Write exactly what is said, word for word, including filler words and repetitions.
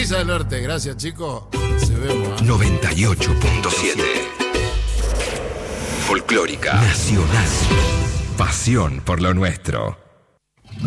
Risa del Norte, gracias chicos. Se vemos. ¿eh? noventa y ocho punto siete. Folclórica. Nacional. Pasión por lo nuestro.